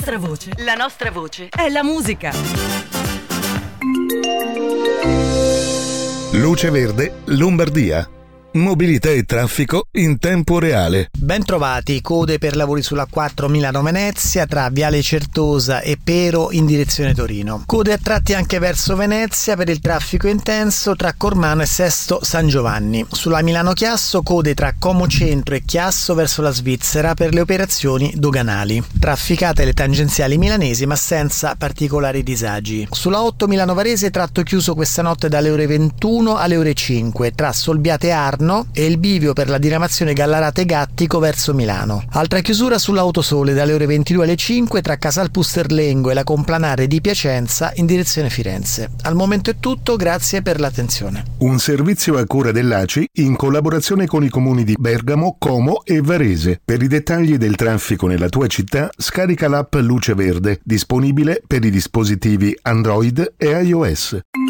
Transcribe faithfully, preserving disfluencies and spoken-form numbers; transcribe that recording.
nostra voce. La nostra voce è la musica. Luce Verde, Lombardia. Mobilità e traffico in tempo reale. Ben trovati, code per lavori sulla quattro Milano-Venezia tra Viale Certosa e Pero in direzione Torino. Code a tratti anche verso Venezia per il traffico intenso tra Cormano e Sesto San Giovanni. Sulla Milano-Chiasso code tra Como Centro e Chiasso verso la Svizzera per le operazioni doganali. Trafficate le tangenziali milanesi ma senza particolari disagi. Sulla otto Milano Varese tratto chiuso questa notte dalle ore ventuno alle ore cinque tra Solbiate e Arno e il bivio per la diramazione Gallarate-Gattico verso Milano. Altra chiusura sull'Autosole dalle ore ventidue alle cinque tra Casal Pusterlengo e la Complanare di Piacenza in direzione Firenze. Al momento è tutto, grazie per l'attenzione. Un servizio a cura dell'A C I in collaborazione con i comuni di Bergamo, Como e Varese. Per i dettagli del traffico nella tua città, scarica l'app Luce Verde, disponibile per i dispositivi Android e iOS.